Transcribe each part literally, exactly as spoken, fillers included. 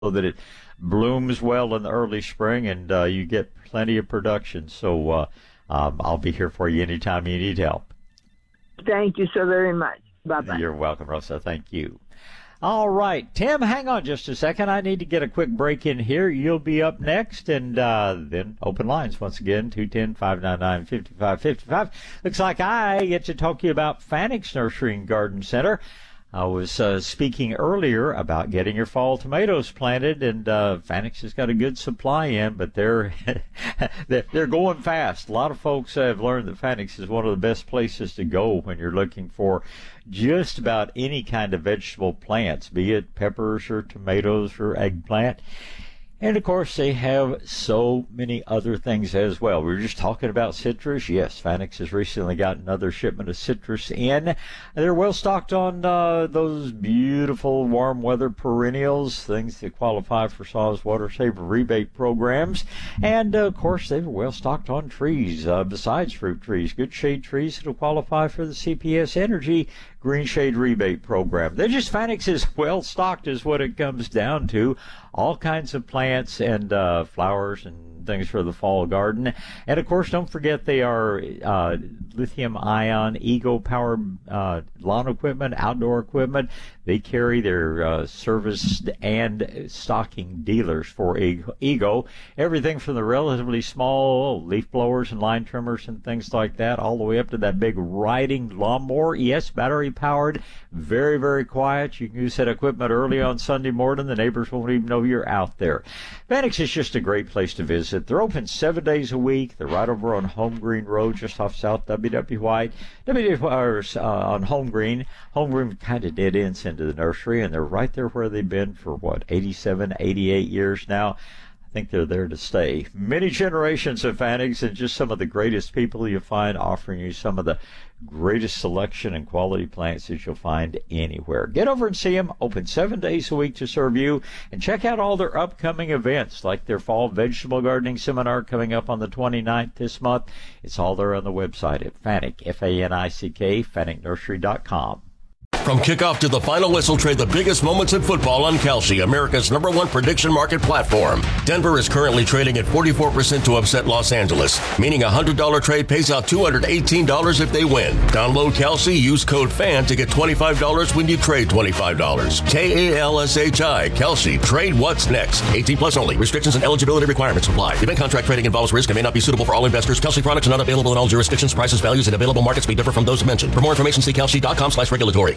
that it blooms well in the early spring and uh, you get plenty of production. So uh, um, I'll be here for you anytime you need help. Thank you so very much. Bye-bye. You're welcome, Rosa. Thank you. All right, Tim, hang on just a second. I need to get a quick break in here. You'll be up next, and uh, then open lines once again, two one zero, five nine nine, five five five five. Looks like I get to talk to you about Fanick's Nursery and Garden Center. I was uh, speaking earlier about getting your fall tomatoes planted, and uh, Fanick's has got a good supply in, but they're they're going fast. A lot of folks have learned that Fanick's is one of the best places to go when you're looking for just about any kind of vegetable plants, be it peppers or tomatoes or eggplant. And, of course, they have so many other things as well. We were just talking about citrus. Yes, Fanick's has recently got another shipment of citrus in. They're well stocked on uh, those beautiful warm weather perennials, things that qualify for S A W's Water Saver rebate programs. And, uh, of course, they're well stocked on trees, uh, besides fruit trees, good shade trees that will qualify for the C P S Energy Green Shade Rebate Program. They're just, Fanick's is well stocked is what it comes down to. All kinds of plants and uh, flowers and things for the fall garden. And, of course, don't forget they are uh, lithium-ion, Ego-powered uh, lawn equipment, outdoor equipment. They carry their uh, service and stocking dealers for Ego. Everything from the relatively small leaf blowers and line trimmers and things like that, all the way up to that big riding lawnmower. Yes, battery-powered, very, very quiet. You can use that equipment early on Sunday morning. The neighbors won't even know you're out there. Fanick's is just a great place to visit. They're open seven days a week. They're right over on Home Green Road, just off South W W White. W W uh, on Home Green. Home Green kind of dead ends into the nursery, and they're right there where they've been for, what, eighty-seven, eighty-eight years now. I think they're there to stay. Many generations of Fanick's and just some of the greatest people you'll find offering you some of the greatest selection and quality plants that you'll find anywhere. Get over and see them. Open seven days a week to serve you. And check out all their upcoming events, like their fall vegetable gardening seminar coming up on the twenty-ninth this month. It's all there on the website at Fanick, F A N I C K, Fanick Nursery dot com. From kickoff to the final whistle, trade the biggest moments in football on Kalshi, America's number one prediction market platform. Denver is currently trading at forty-four percent to upset Los Angeles, meaning a one hundred dollars trade pays out two hundred eighteen dollars if they win. Download Kalshi, use code FAN to get twenty-five dollars when you trade twenty-five dollars. K A L S H I, Kalshi. Trade what's next. eighteen plus only. Restrictions and eligibility requirements apply. Event contract trading involves risk and may not be suitable for all investors. Kalshi products are not available in all jurisdictions. Prices, values, and available markets may differ from those mentioned. For more information, see Kalshi.com slash regulatory.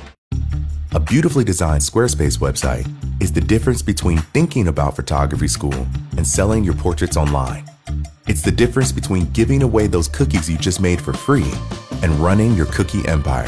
A beautifully designed Squarespace website is the difference between thinking about photography school and selling your portraits online. It's the difference between giving away those cookies you just made for free and running your cookie empire.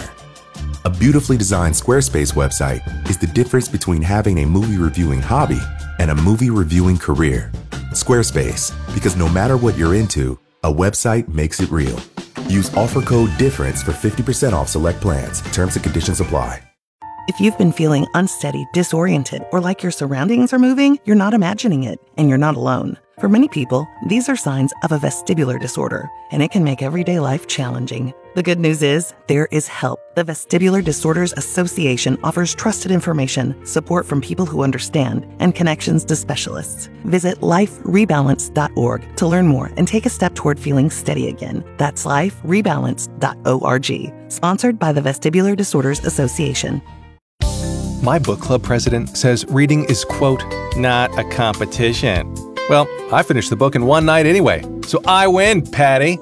A beautifully designed Squarespace website is the difference between having a movie reviewing hobby and a movie reviewing career. Squarespace, because no matter what you're into, a website makes it real. Use offer code DIFFERENCE for fifty percent off select plans. Terms and conditions apply. If you've been feeling unsteady, disoriented, or like your surroundings are moving, you're not imagining it, and you're not alone. For many people, these are signs of a vestibular disorder, and it can make everyday life challenging. The good news is, there is help. The Vestibular Disorders Association offers trusted information, support from people who understand, and connections to specialists. Visit life rebalance dot org to learn more and take a step toward feeling steady again. That's life rebalance dot org. Sponsored by the Vestibular Disorders Association. My book club president says reading is, quote, not a competition. Well, I finished the book in one night anyway, so I win, Patty.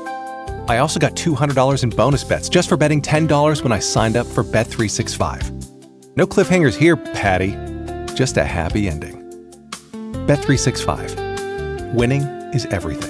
I also got two hundred dollars in bonus bets just for betting ten dollars when I signed up for Bet three sixty-five. No cliffhangers here, Patty. Just a happy ending. Bet three sixty-five. Winning is everything.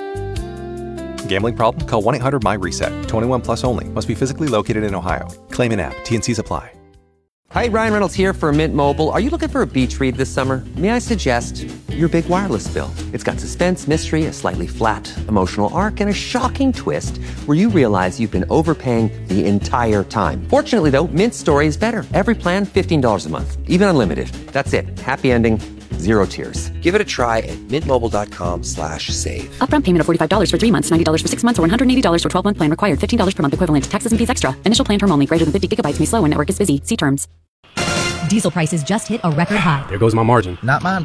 Gambling problem? Call one eight hundred M Y reset. twenty-one plus only. Must be physically located in Ohio. Claim in app. T and C's apply. Hi, Ryan Reynolds here for Mint Mobile. Are you looking for a beach read this summer? May I suggest your big wireless bill? It's got suspense, mystery, a slightly flat, emotional arc, and a shocking twist where you realize you've been overpaying the entire time. Fortunately, though, Mint's story is better. Every plan, fifteen dollars a month, even unlimited. That's it. Happy ending, zero tears. Give it a try at mintmobile.com slash save. Upfront payment of forty-five dollars for three months, ninety dollars for six months, or one hundred eighty dollars for twelve-month plan required. fifteen dollars per month equivalent. Taxes and fees extra. Initial plan term only. Greater than fifty gigabytes may slow when network is busy. See terms. Diesel prices just hit a record high. There goes my margin. Not mine.